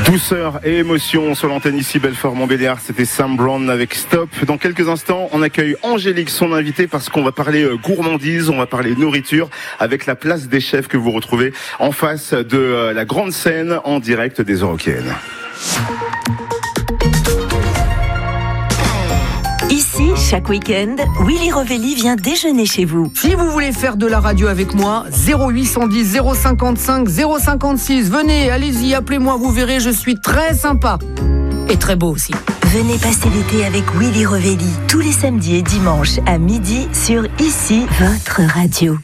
Douceur et émotion sur l'antenne ici Belfort-Montbéliard, c'était Sam Brown avec Stop. Dans quelques instants, on accueille Angélique, son invitée, parce qu'on va parler gourmandise, on va parler nourriture avec la place des chefs que vous retrouvez en face de la grande scène en direct des Eurokéennes. Ici, chaque week-end, Willy Rovelli vient déjeuner chez vous. Si vous voulez faire de la radio avec moi, 0810 055 056. Venez, allez-y, appelez-moi, vous verrez, je suis très sympa. Et très beau aussi. Venez passer l'été avec Willy Rovelli, tous les samedis et dimanches à midi sur Ici, votre radio.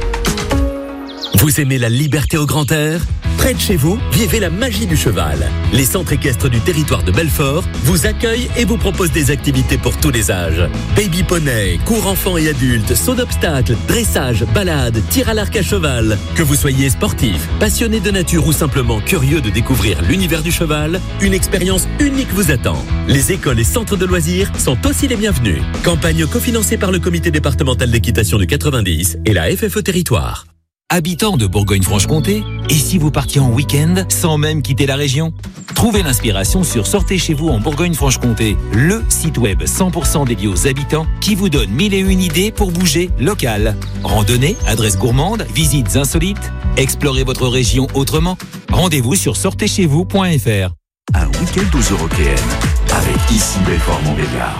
Vous aimez la liberté au grand air ? Près de chez vous, vivez la magie du cheval. Les centres équestres du territoire de Belfort vous accueillent et vous proposent des activités pour tous les âges. Baby poney, cours enfants et adultes, saut d'obstacles, dressage, balade, tir à l'arc à cheval. Que vous soyez sportif, passionné de nature ou simplement curieux de découvrir l'univers du cheval, une expérience unique vous attend. Les écoles et centres de loisirs sont aussi les bienvenus. Campagne cofinancée par le comité départemental d'équitation du 90 et la FFE Territoire. Habitant de Bourgogne-Franche-Comté, et si vous partiez en week-end sans même quitter la région ? Trouvez l'inspiration sur Sortez chez vous en Bourgogne-Franche-Comté, le site web 100% dédié aux habitants qui vous donne 1001 idées pour bouger local. Randonnée, adresses gourmandes, visites insolites, explorez votre région autrement. Rendez-vous sur sortezcheзвous.fr. Un week-end aux Eurokéennes avec Ici Belfort-Montbéliard.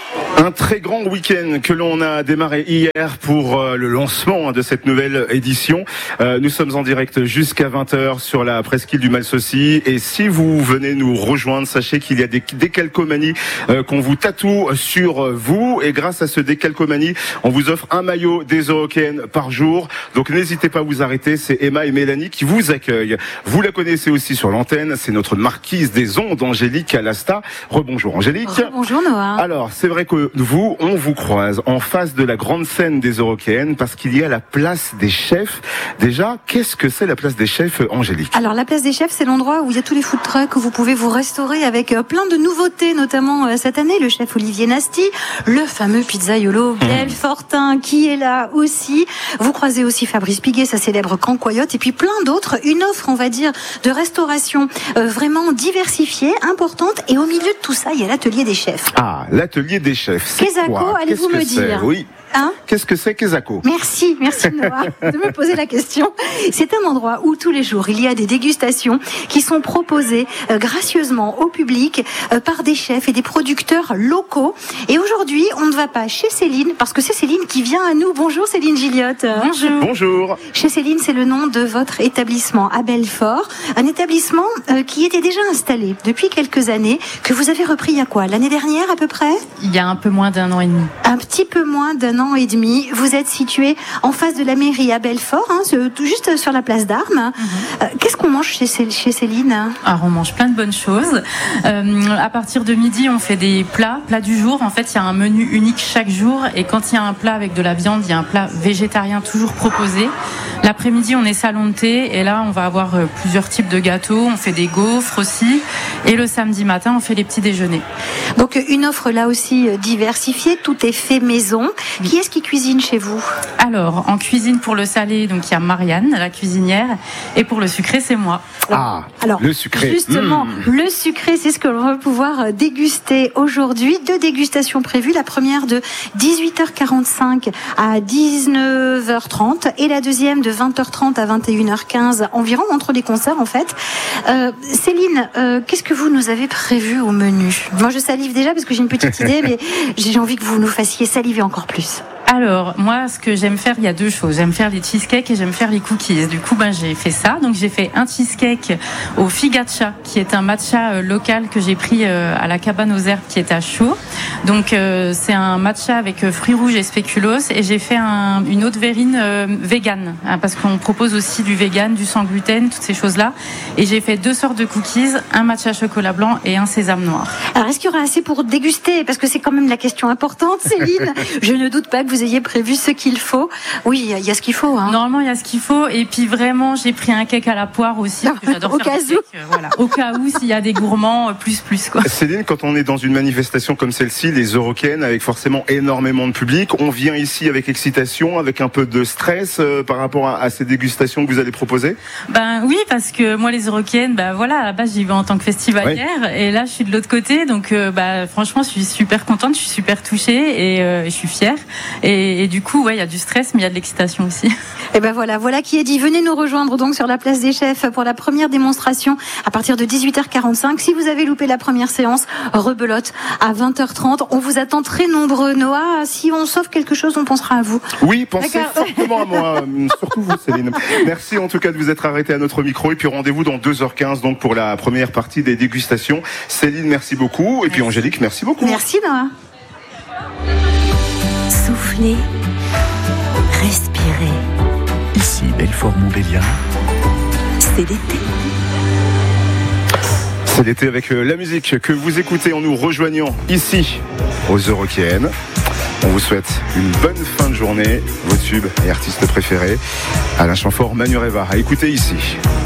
Un très grand week-end que l'on a démarré hier pour le lancement de cette nouvelle édition. Nous sommes en direct jusqu'à 20h sur la presqu'île du Malsaucy. Et si vous venez nous rejoindre, sachez qu'il y a des décalcomanies qu'on vous tatoue sur vous. Et grâce à ce décalcomanie, on vous offre un maillot des Eurokéennes par jour. Donc n'hésitez pas à vous arrêter. C'est Emma et Mélanie qui vous accueillent. Vous la connaissez aussi sur l'antenne. C'est notre marquise des ondes, Angélique Alasta. Rebonjour Angélique. Bonjour Noah. Alors, c'est vrai que on vous croise en face de la grande scène des Eurokéennes parce qu'il y a la place des chefs. Déjà, qu'est-ce que c'est la place des chefs, Angélique ? Alors, la place des chefs, c'est l'endroit où il y a tous les food trucks, où vous pouvez vous restaurer avec plein de nouveautés, notamment cette année, le chef Olivier Nasty, le fameux pizzaiolo Belfortin qui est là aussi. Vous croisez aussi Fabrice Piguet, sa célèbre Cancoyote, et puis plein d'autres. Une offre, on va dire, de restauration vraiment diversifiée, importante. Et au milieu de tout ça, il y a l'atelier des chefs. Ah, l'atelier des chefs. Kezako, allez-vous me dire ? Oui. Hein ? Qu'est-ce que c'est Kezako ? Merci Noah de me poser la question. C'est un endroit où tous les jours il y a des dégustations qui sont proposées gracieusement au public par des chefs et des producteurs locaux. Et aujourd'hui, on ne va pas chez Céline parce que c'est Céline qui vient à nous. Bonjour Céline Gilliotte. Bonjour. Bonjour. Chez Céline, c'est le nom de votre établissement à Belfort, un établissement qui était déjà installé depuis quelques années, que vous avez repris il y a quoi ? L'année dernière à peu près ? Il y a un peu moins d'1 an et demi. Un petit peu moins d'1 an et demi. Vous êtes situé en face de la mairie à Belfort, juste sur la place d'Armes. Qu'est-ce qu'on mange chez Céline ? Alors on mange plein de bonnes choses. À partir de midi, on fait des plats du jour. En fait, il y a un menu unique chaque jour. Et quand il y a un plat avec de la viande, il y a un plat végétarien toujours proposé. L'après-midi, on est salon de thé. Et là, on va avoir plusieurs types de gâteaux. On fait des gaufres aussi. Et le samedi matin, on fait les petits déjeuners. Donc une offre là aussi diversifiée. Tout est fait maison. Qui est-ce qui cuisine chez vous ? Alors, en cuisine pour le salé, donc il y a Marianne, la cuisinière, et pour le sucré, c'est moi. Ah, alors, le sucré. Justement, le sucré, c'est ce que l'on va pouvoir déguster aujourd'hui. 2 dégustations prévues. La première de 18h45 à 19h30 et la deuxième de 20h30 à 21h15 environ, entre les concerts en fait. Céline, qu'est-ce que vous nous avez prévu au menu ? Moi, je salive déjà parce que j'ai une petite idée, mais j'ai envie que vous nous fassiez saliver encore plus. Alors, moi, ce que j'aime faire, il y a 2 choses. J'aime faire les cheesecakes et j'aime faire les cookies. Du coup, j'ai fait ça. Donc, j'ai fait un cheesecake au figaccia, qui est un matcha local que j'ai pris à la cabane aux herbes qui est à Chaux. Donc, c'est un matcha avec fruits rouges et spéculoos. Et j'ai fait une eau de verrine vegan, parce qu'on propose aussi du vegan, du sans gluten, toutes ces choses-là. Et j'ai fait 2 sortes de cookies, un matcha chocolat blanc et un sésame noir. Alors, est-ce qu'il y aura assez pour déguster ? Parce que c'est quand même la question importante, Céline. Je ne doute pas que vous ayez prévu ce qu'il faut. Oui, il y a ce qu'il faut. Hein. Normalement, il y a ce qu'il faut. Et puis vraiment, j'ai pris un cake à la poire aussi. J'adore au faire cas des cakes, voilà. Au cas où, s'il y a des gourmands, plus quoi. Céline, quand on est dans une manifestation comme celle-ci, les Eurokéennes, avec forcément énormément de public, on vient ici avec excitation, avec un peu de stress par rapport à ces dégustations que vous allez proposer? Ben oui, parce que moi, les Eurokéennes, voilà, à la base, j'y vais en tant que festivalière. Oui. Et là, je suis de l'autre côté. Donc, franchement, je suis super contente, je suis super touchée et je suis fière. Et du coup, il y a du stress, mais il y a de l'excitation aussi. Et voilà qui est dit. Venez nous rejoindre donc sur la place des chefs pour la première démonstration à partir de 18h45. Si vous avez loupé la première séance, rebelote à 20h30. On vous attend très nombreux. Noah, si on sauve quelque chose, on pensera à vous. Oui, pensez fortement à moi. Surtout vous, Céline. Merci en tout cas de vous être arrêté à notre micro. Et puis rendez-vous dans 2h15 donc pour la première partie des dégustations. Céline, merci beaucoup. Et puis Angélique, merci beaucoup. Merci Noah. Soufflez, respirez. Ici, Belfort-Montbéliard. C'est l'été. C'est l'été avec la musique que vous écoutez en nous rejoignant ici aux Eurokéennes. On vous souhaite une bonne fin de journée. Vos tubes et artistes préférés. Alain Chamfort, Manureva. À écouter ici.